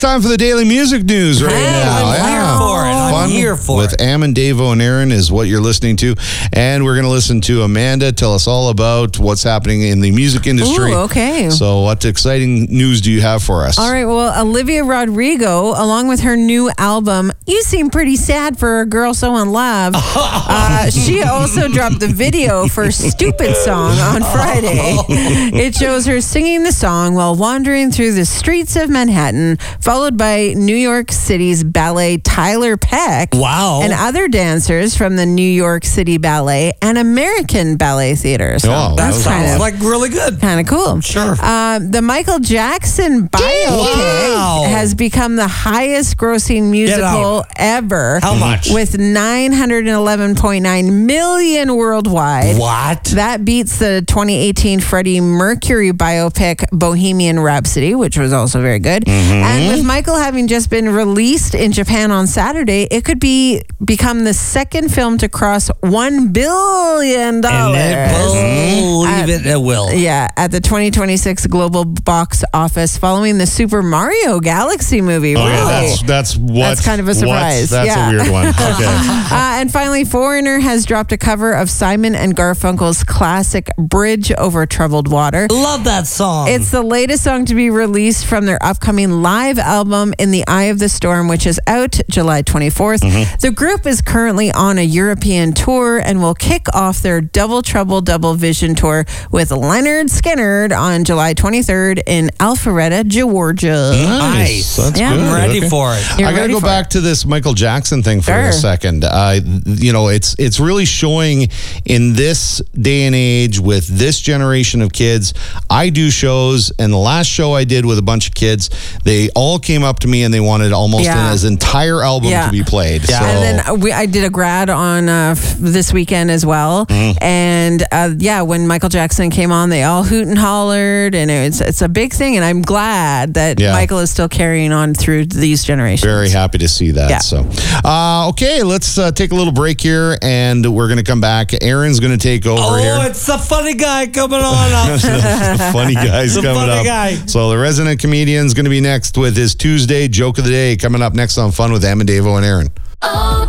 Time for the Daily Music News right now. I'm here for it. With Am and Davo and Aaron is what you're listening to. And we're going to listen to Amanda tell us all about what's happening in the music industry. Ooh, okay. So what exciting news do you have for us? All right. Well, Olivia Rodrigo, along with her new album, You Seem Pretty Sad for a Girl So in Love, she also dropped the video for Stupid Song on Friday. It shows her singing the song while wandering through the streets of Manhattan, followed by New York City's ballet Tyler Peck. Wow. And other dancers from the New York City Ballet and American Ballet Theater. So That sounds like really good. Kind of cool. Sure. The Michael Jackson biopic has become the highest grossing musical ever. How much? With $911.9 million worldwide. What? That beats the 2018 Freddie Mercury biopic Bohemian Rhapsody, which was also very good. And with Michael having just been released in Japan on Saturday, it could become the second film to cross $1 billion. And it will. Yeah, at the 2026 global box office following the Super Mario Galaxy movie. Oh, really? yeah, that's kind of a surprise. That's a weird one. Okay. And finally, Foreigner has dropped a cover of Simon and Garfunkel's classic Bridge Over Troubled Water. Love that song. It's the latest song to be released from their upcoming live album In the Eye of the Storm, which is out July 24th. The group is currently on a European tour and will kick off their Double Trouble Double Vision tour with Leonard Skinner on July 23rd in Alpharetta, Georgia. Nice. That's Yeah. good. I'm ready Okay. for it. You're I got to ready go for back to this Michael Jackson thing for a Sure. second. It's really showing in this day and age with this generation of kids. I do shows, and the last show I did with a bunch of kids, they all came up to me and they wanted almost his entire album to be played. Yeah. So, And then I did a grad on this weekend as well. And when Michael Jackson came on, they all hoot and hollered, and it's a big thing. And I'm glad that Michael is still carrying on through these generations. very happy to see that. Yeah. So, okay, let's take a little break here, and we're going to come back. Aaron's going to take over here. Oh, it's the funny guy coming on up. The funny guy's The coming funny up. guy. So the resident comedian's going to be next with his Tuesday joke of the day coming up next on Fun with Am and Davo and Aaron. Oh,